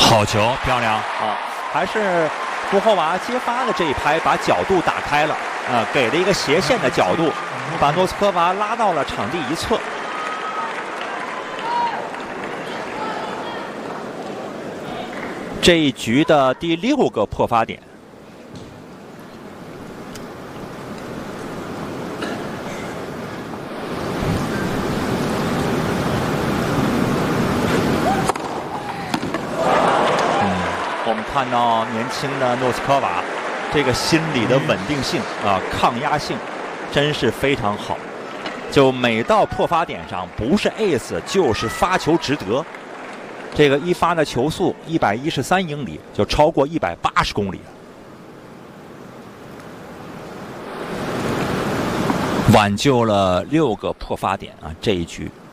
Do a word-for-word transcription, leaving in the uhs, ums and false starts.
好球，漂亮啊！还是穆霍娃接发的这一拍把角度打开了啊，给了一个斜线的角度，把诺斯科娃拉到了场地一侧。这一局的第六个破发点。我们看到年轻的诺斯科娃，这个心理的稳定性啊，抗压性，真是非常好。就每到破发点上，不是 ace 就是发球值得。这个一发的球速一百一十三英里，就超过一百八十公里了。挽救了六个破发点啊，这一局。